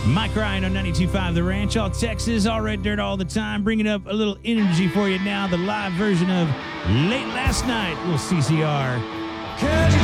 Mike Ryan on 92.5 The Ranch, all Texas, all red dirt all the time. Bringing up a little energy for you now. The live version of Late Last Night, little CCR. 'Cause you